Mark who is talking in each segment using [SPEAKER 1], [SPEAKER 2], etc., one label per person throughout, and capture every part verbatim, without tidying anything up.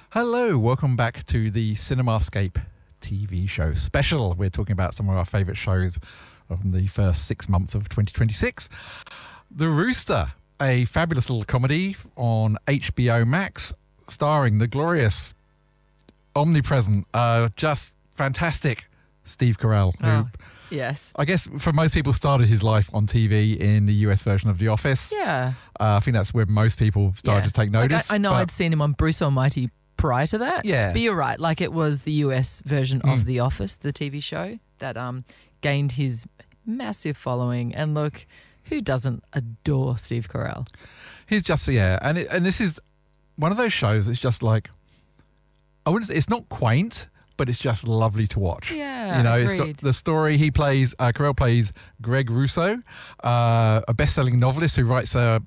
[SPEAKER 1] Hello, welcome back to the CinemaScape T V show special. We're talking about some of our favourite shows from the first six months of twenty twenty-six. The Rooster, a fabulous little comedy on H B O Max, starring the glorious, omnipresent, uh, just fantastic Steve Carell. Who,
[SPEAKER 2] oh, yes.
[SPEAKER 1] I guess for most people started his life on T V in the U S version of The Office.
[SPEAKER 2] Yeah.
[SPEAKER 1] Uh, I think that's where most people started
[SPEAKER 2] yeah.
[SPEAKER 1] to take notice.
[SPEAKER 2] Like I, I know I'd seen him on Bruce Almighty prior to that.
[SPEAKER 1] Yeah.
[SPEAKER 2] But you're right. Like it was the U S version
[SPEAKER 1] Mm.
[SPEAKER 2] of The Office, the T V show, that um gained his massive following. And look, who doesn't adore Steve Carell?
[SPEAKER 1] He's just, yeah. And it, and this is one of those shows that's just like, I wouldn't say, it's not quaint, but it's just lovely to watch.
[SPEAKER 2] Yeah,
[SPEAKER 1] you know,
[SPEAKER 2] agreed.
[SPEAKER 1] It's got the story. He plays, uh, Carell plays Greg Russo, uh, a best-selling novelist who writes a,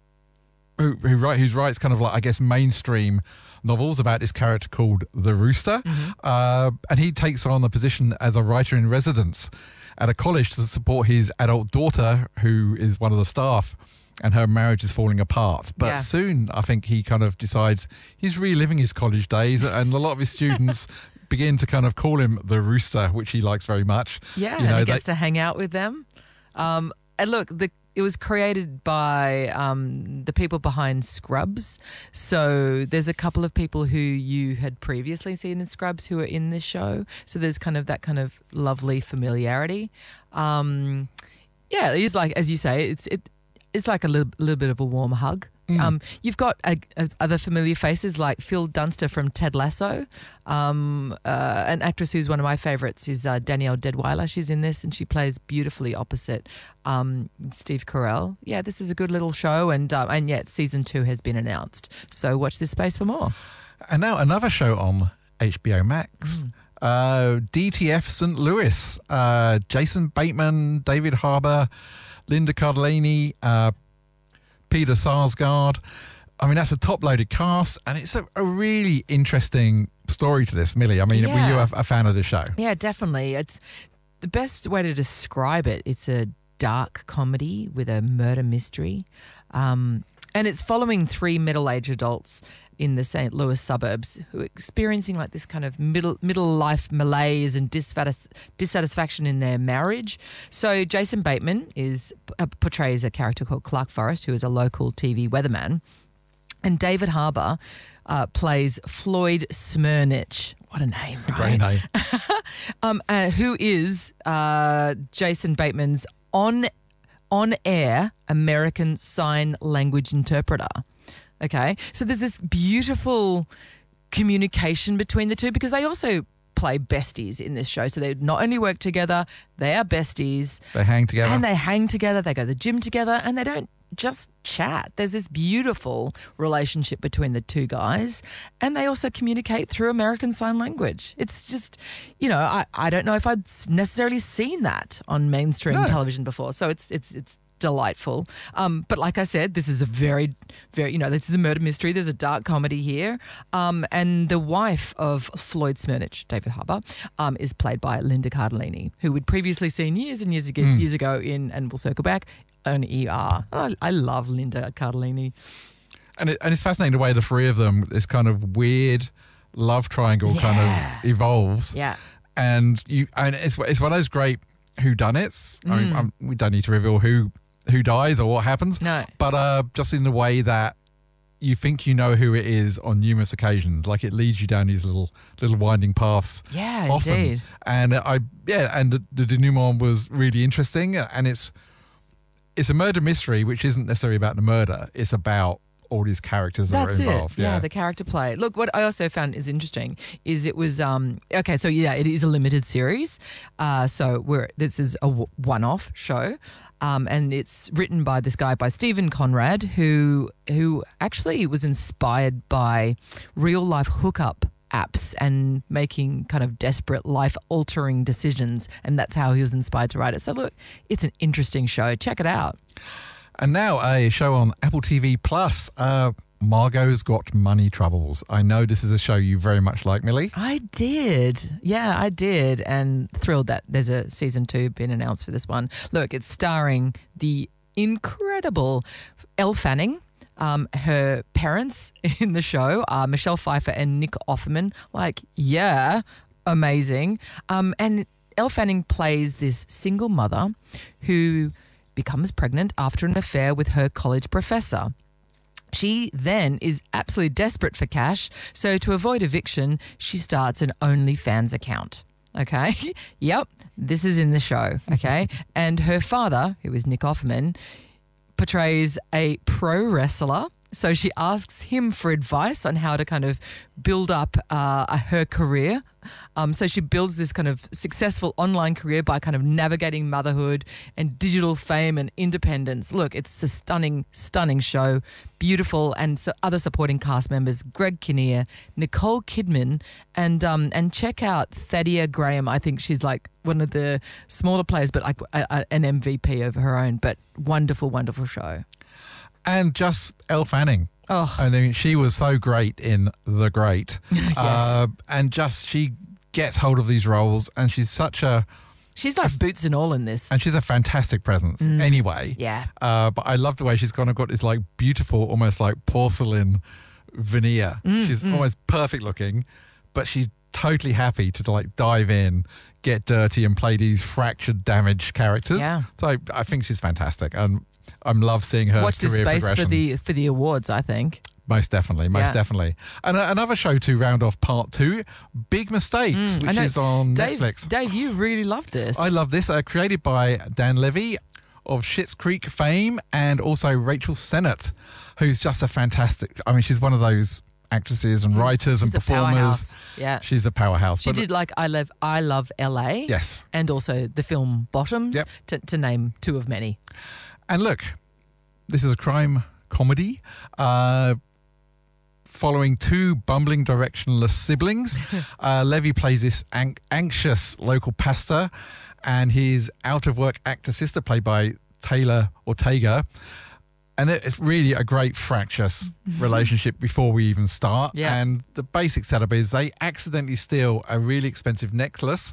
[SPEAKER 1] who, who write, who writes kind of like, I guess, mainstream novels about this character called the Rooster.
[SPEAKER 2] Mm-hmm.
[SPEAKER 1] Uh, and he takes on a position as a writer in residence at a college to support his adult daughter, who is one of the staff, and her marriage is falling apart. But
[SPEAKER 2] Yeah.
[SPEAKER 1] soon, I think he kind of decides he's reliving his college days, and a lot of his students begin to kind of call him the Rooster, which he likes very much.
[SPEAKER 2] Yeah,
[SPEAKER 1] You know,
[SPEAKER 2] and he
[SPEAKER 1] they-
[SPEAKER 2] gets to hang out with them. Um, and look, the it was created by um, the people behind Scrubs. So there's a couple of people who you had previously seen in Scrubs who are in this show. So there's kind of that kind of lovely familiarity. Um, yeah, it is like, as you say, it's it it's like a little, little bit of a warm hug.
[SPEAKER 1] Mm.
[SPEAKER 2] Um, you've got uh, uh, other familiar faces like Phil Dunster from Ted Lasso. Um, uh, an actress who's one of my favourites is uh, Danielle Deadwyler. She's in this and she plays beautifully opposite um, Steve Carell. Yeah, this is a good little show, and uh, and yet season two has been announced. So watch this space for more.
[SPEAKER 1] And now another show on H B O Max.
[SPEAKER 2] Mm.
[SPEAKER 1] Uh, D T F Saint Louis. Uh, Jason Bateman, David Harbour, Linda Cardellini, uh, Peter Sarsgaard. I mean, that's a top-loaded cast, and it's a, a really interesting story to this, Millie. I mean, were
[SPEAKER 2] Yeah.
[SPEAKER 1] you a, a fan of the show?
[SPEAKER 2] Yeah, definitely. It's the best way to describe it. It's a dark comedy with a murder mystery. Um, and it's following three middle-aged adults in the Saint Louis suburbs who are experiencing like this kind of middle middle life malaise and dissatis- dissatisfaction in their marriage. So Jason Bateman is uh, portrays a character called Clark Forrest, who is a local T V weatherman. And David Harbour uh, plays Floyd Smyrnich. What a name, right?
[SPEAKER 1] Great name.
[SPEAKER 2] um, uh, who is uh, Jason Bateman's on on air American Sign Language interpreter. Okay, so there's this beautiful communication between the two because they also play besties in this show. So they not only work together, they are besties.
[SPEAKER 1] They hang together.
[SPEAKER 2] And they hang together, they go to the gym together, and they don't just chat. There's this beautiful relationship between the two guys, and they also communicate through American Sign Language. It's just, you know, I, I don't know if I'd necessarily seen that on mainstream
[SPEAKER 1] No.
[SPEAKER 2] television before. So it's it's it's delightful. Um, but like I said, this is a very, very, you know, this is a murder mystery. There's a dark comedy here. Um, and the wife of Floyd Smyrnich, David Harbour, um, is played by Linda Cardellini, who we'd previously seen years and years ago,
[SPEAKER 1] Mm.
[SPEAKER 2] years ago in, and we'll circle back, on E R. I, I love Linda Cardellini.
[SPEAKER 1] And, it, and it's fascinating the way the three of them, this kind of weird love triangle
[SPEAKER 2] Yeah.
[SPEAKER 1] kind of evolves.
[SPEAKER 2] Yeah.
[SPEAKER 1] And you, and it's it's one of those great whodunits. I mean,
[SPEAKER 2] Mm.
[SPEAKER 1] um, we don't need to reveal who who dies or what happens.
[SPEAKER 2] No.
[SPEAKER 1] But uh, just in the way that you think you know who it is on numerous occasions, like it leads you down these little little winding paths.
[SPEAKER 2] Yeah,
[SPEAKER 1] often.
[SPEAKER 2] indeed.
[SPEAKER 1] And I yeah, and the, the denouement was really interesting. And it's it's a murder mystery, which isn't necessarily about the murder. It's about all these characters that
[SPEAKER 2] That's
[SPEAKER 1] are involved.
[SPEAKER 2] it. Yeah. the character play. Look, what I also found is interesting is it was um okay. So yeah, it is a limited series. Uh, so we're this is a w- one-off show, um, and it's written by this guy by Stephen Conrad, who who actually was inspired by real life hookup apps and making kind of desperate life-altering decisions, and that's how he was inspired to write it. So look, it's an interesting show. Check it out.
[SPEAKER 1] And now a show on Apple T V Plus, uh, Margot's Got Money Troubles. I know this is a show you very much like, Millie.
[SPEAKER 2] I did. Yeah, I did. And thrilled that there's a season two been announced for this one. Look, it's starring the incredible Elle Fanning, Um, her parents in the show are Michelle Pfeiffer and Nick Offerman. Like, yeah, amazing. Um, and Elle Fanning plays this single mother who becomes pregnant after an affair with her college professor. She then is absolutely desperate for cash, so to avoid eviction, she starts an OnlyFans account. Okay? Yep, this is in the show. Okay? And her father, who is Nick Offerman, portrays a pro wrestler. So she asks him for advice on how to kind of build up uh, her career. Um, so she builds this kind of successful online career by kind of navigating motherhood and digital fame and independence. Look, it's a stunning, stunning show. Beautiful. And so other supporting cast members, Greg Kinnear, Nicole Kidman, and um, and check out Thadia Graham. I think she's like one of the smaller players, but like a, a, an M V P of her own. But wonderful, wonderful show.
[SPEAKER 1] And just Elle Fanning.
[SPEAKER 2] Oh,
[SPEAKER 1] I mean, she was so great in The Great.
[SPEAKER 2] Yes.
[SPEAKER 1] Uh, and just, she gets hold of these roles, and she's such a...
[SPEAKER 2] She's like boots and all in this.
[SPEAKER 1] And she's a fantastic presence
[SPEAKER 2] Mm.
[SPEAKER 1] anyway.
[SPEAKER 2] Yeah.
[SPEAKER 1] Uh, but I love the way she's kind of got this like beautiful, almost like porcelain veneer.
[SPEAKER 2] Mm,
[SPEAKER 1] she's
[SPEAKER 2] mm.
[SPEAKER 1] almost perfect looking, but she's totally happy to like dive in, get dirty, and play these fractured, damaged characters.
[SPEAKER 2] Yeah.
[SPEAKER 1] So I, I think she's fantastic, and I love seeing her
[SPEAKER 2] Watch this
[SPEAKER 1] career
[SPEAKER 2] space
[SPEAKER 1] progression.
[SPEAKER 2] for the for the awards, I think.
[SPEAKER 1] Most definitely, most
[SPEAKER 2] Yeah.
[SPEAKER 1] definitely. And uh, another show to round off part two, Big Mistakes,
[SPEAKER 2] Mm, I
[SPEAKER 1] which
[SPEAKER 2] know.
[SPEAKER 1] is on
[SPEAKER 2] Dave,
[SPEAKER 1] Netflix.
[SPEAKER 2] Dave, you really love this.
[SPEAKER 1] I love this. Uh, created by Dan Levy of Schitt's Creek fame, and also Rachel Sennett, who's just a fantastic... I mean, she's one of those actresses and writers
[SPEAKER 2] She's
[SPEAKER 1] and
[SPEAKER 2] a
[SPEAKER 1] performers.
[SPEAKER 2] powerhouse. Yeah.
[SPEAKER 1] She's a powerhouse.
[SPEAKER 2] She
[SPEAKER 1] But-
[SPEAKER 2] did like I Love I Love L A.
[SPEAKER 1] Yes.
[SPEAKER 2] And also the film Bottoms,
[SPEAKER 1] Yep.
[SPEAKER 2] to, to name two of many.
[SPEAKER 1] And look, this is a crime comedy uh, following two bumbling, directionless siblings. uh, Levy plays this an- anxious local pastor, and his out-of-work actor sister, played by Taylor Ortega. And it- it's really a great fractious relationship before we even start.
[SPEAKER 2] Yeah.
[SPEAKER 1] And the basic setup is they accidentally steal a really expensive necklace,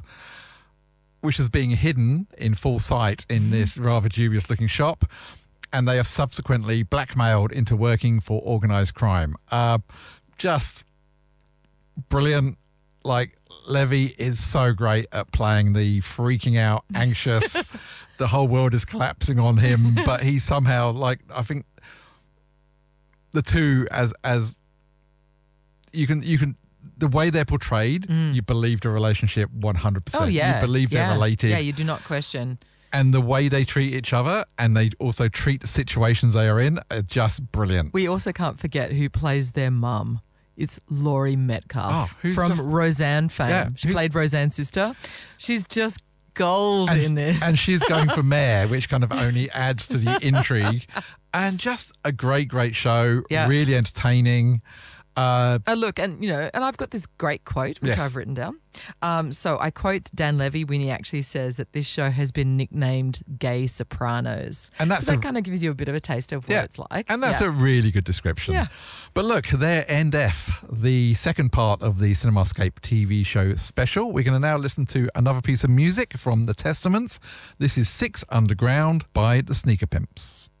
[SPEAKER 1] which is being hidden in full sight in this rather dubious-looking shop. And they are subsequently blackmailed into working for organized crime. Uh, just brilliant. Like, Levy is so great at playing the freaking out, anxious, the whole world is collapsing on him, but he somehow, like, I think the two as as you can you can the way they're portrayed,
[SPEAKER 2] Mm.
[SPEAKER 1] you believe the relationship one hundred percent.
[SPEAKER 2] Oh yeah.
[SPEAKER 1] You believe
[SPEAKER 2] yeah.
[SPEAKER 1] they're related.
[SPEAKER 2] Yeah, you do not question.
[SPEAKER 1] And the way they treat each other, and they also treat the situations they are in, are just brilliant.
[SPEAKER 2] We also can't forget who plays their mum. It's Laurie Metcalf
[SPEAKER 1] Oh, who's
[SPEAKER 2] from
[SPEAKER 1] just-
[SPEAKER 2] Roseanne fame.
[SPEAKER 1] Yeah,
[SPEAKER 2] she
[SPEAKER 1] who's-
[SPEAKER 2] played Roseanne's sister. She's just gold
[SPEAKER 1] and,
[SPEAKER 2] in this.
[SPEAKER 1] and she's going for mayor, which kind of only adds to the intrigue. And just a great, great show.
[SPEAKER 2] Yeah.
[SPEAKER 1] Really entertaining. Uh,
[SPEAKER 2] Oh, look, and you know, and I've got this great quote which
[SPEAKER 1] Yes.
[SPEAKER 2] I've written down. Um, so I quote Dan Levy when he actually says that this show has been nicknamed "Gay Sopranos,"
[SPEAKER 1] And that's
[SPEAKER 2] so that
[SPEAKER 1] a-
[SPEAKER 2] kind of gives you a bit of a taste of what
[SPEAKER 1] Yeah,
[SPEAKER 2] it's like.
[SPEAKER 1] and that's
[SPEAKER 2] yeah.
[SPEAKER 1] a really good description.
[SPEAKER 2] Yeah.
[SPEAKER 1] But look, there End F, the second part of the Cinemascape T V show special. We're going to now listen to another piece of music from The Testaments. This is Six Underground by the Sneaker Pimps.